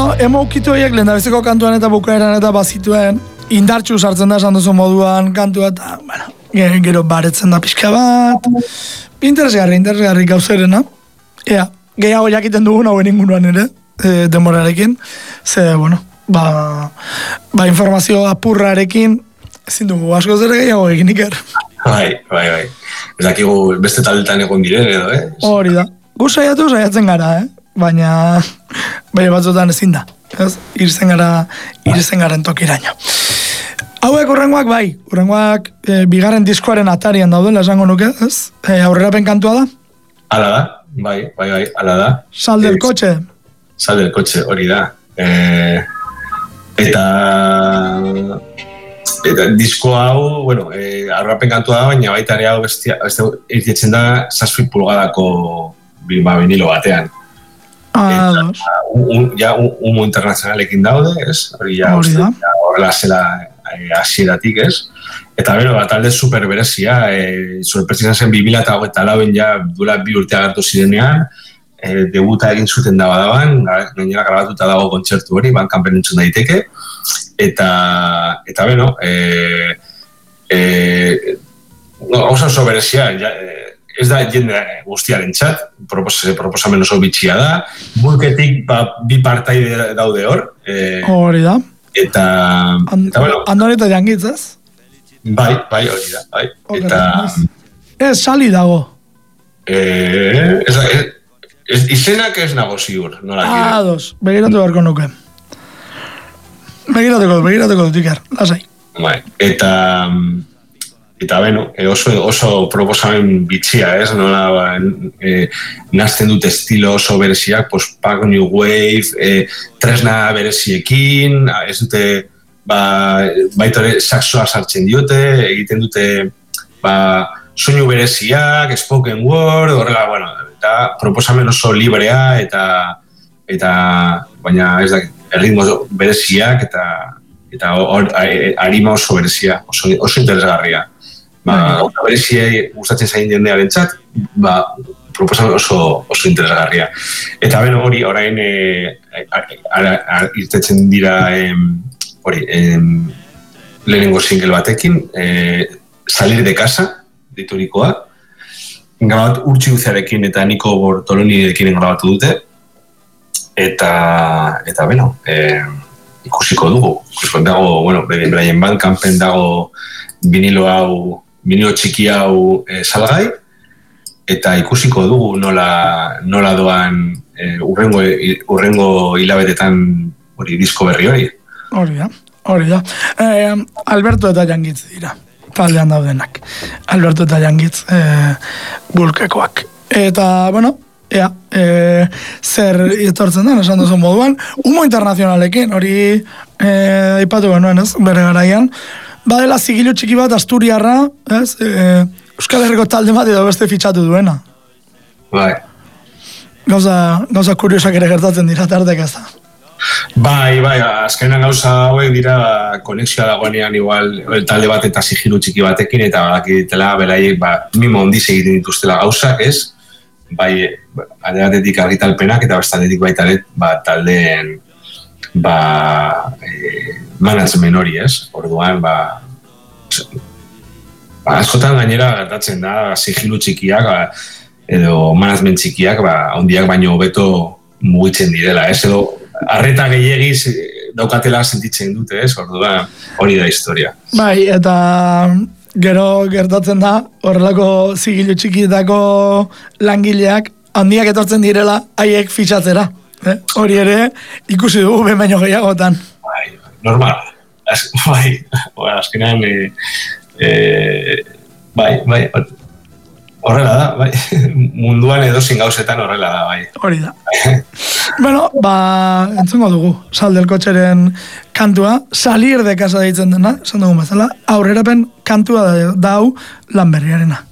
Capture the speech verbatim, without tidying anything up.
Bueno, emo ukitu horiek lehen dabezeko kantuan eta bukaeran eta bazituen indartxu sartzen da esan duzu moduan kantua eta, bueno, gero baretzen da pixka bat. Interesgarri, interesgarri gauzerena. Ea, gehiago jakiten dugun hauen inguruan ere, e, demorarekin. Ze, bueno, ba, ba informazio apurrarekin ezin dugu asko zere gehiago egin iker. Bai, bai, bai. Ez dakigu beste taldetan egon diren edo, eh? Hori da. Gu saiatu saiatzen gara, eh? Baina, baina batzutan ezin da. Ez? Irzen gara, irzen garen tokiraino. Hauek urrengoak bai, urrengoak e, bigarren diskoaren atarian daudela esango nuke, ez? E, aurrerapen kantua da? Hala da, bai, bai, bai, hala da. Sal del kotxe. Sal del kotxe, hori da. E, eta... Eta disko hau, bueno, e, aurrerapen kantua da, baina baita ere hau bestia, beste irtetzen da zazpi pulgadako ba, vinilo batean. Ah, eta, un, un, ja, un, humo internazionalekin daude, ez? Hori ja, horrela zela hasieratik, ez? Eta bero, bat alde super berezia, e, sorpresa zen bi mila eta lauen ja duela bi urte agertu zirenean, e, debuta egin zuten da badaban, gainera grabatuta dago kontzertu hori, bankan entzun daiteke, eta, eta beno, e, e, no, hauza oso berezia, ja, e, ez da jende guztiaren txat, propos, proposamen oso bitxia da, bulketik ba, bi partaide daude hor. E, hori da. Eta... And, eta bueno, Andon eta jangitz, ez? Bai, bai, hori da. Bai. Okay, eta... Ez, sali dago. Eh, ez, ez, ez, izenak ez nago ziur. Ah, dos. Begiratu beharko nuke. Begirateko, begirateko dut ikar. Lasai. Bai, eta... Eta, bueno, oso, oso proposamen bitxia, ez? Nola, ba, e, nazten dut estilo oso bereziak, post-punk, new wave, e, tresna bereziekin, ez dute, ba, baitore saxoa sartzen diote, egiten dute, ba, soinu bereziak, spoken word, horrela, bueno, eta proposamen oso librea, eta, eta baina, ez da, erritmo bereziak, eta, eta or, arima oso berezia, oso, oso interesgarria. Ba, gauza bereziei gustatzen zain jendearen txat, ba, proposamen oso, oso interesgarria. Eta beno hori, orain e, irtetzen dira hori, lehenengo single batekin, e, Salir de casa, diturikoa, grabat Urtsi Uzearekin eta Niko Bortolonirekin grabatu dute, eta, eta beno, e, ikusiko dugu. Ikusiko dago, bueno, beraien Bandcampen dago vinilo hau, vinilo txiki hau e, salgai, eta ikusiko dugu nola, nola doan e, urrengo, urrengo hilabetetan hori disko berri hori. Hori da, hori da. Eh, Alberto eta Jangitz dira, taldean daudenak. Alberto eta Jangitz e, bulkekoak. Eta, bueno, ea, e, zer etortzen den, esan duzun moduan, humo internazionalekin, hori e, aipatu genuen, ez, bere garaian, badela zigilu txiki bat Asturiarra, ez? E, Euskal Herriko talde bat edo beste fitxatu duena. Bai. Gauza, gauza kuriosak ere gertatzen dira tartek ez da. Bai, bai, azkenan gauza hauek dira konexioa dagoenean igual talde bat eta zigilu txiki batekin, eta badakitela beraiek ba, mimo ondiz egiten dituztela gauzak, ez? Bai, alde batetik argitalpenak eta bestatetik baita ba, taldeen ba, e, management hori, ez? Orduan, ba, ba askotan gainera gertatzen da, sigilu txikiak, ba, edo management txikiak, ba, ondiak baino hobeto mugitzen direla, ez? Edo, arreta gehiagiz daukatela sentitzen dute, ez? Orduan, hori da historia. Bai, eta gero gertatzen da, horrelako zigilu txikietako langileak, handiak etortzen direla, haiek fitxatzera. Eh? Hori ere, ikusi dugu behin baino gehiagotan. Bai, normal. Az, bai, azkenean, e, e, bai, bai, horrela da, bai. Munduan edozein gauzetan horrela da, bai. Hori da. Bueno, ba, entzungo dugu, Sal del Kotxeren kantua, Salir de casa deitzen dena, esan dugu bezala, aurrerapen kantua da, da hau lan berriarena.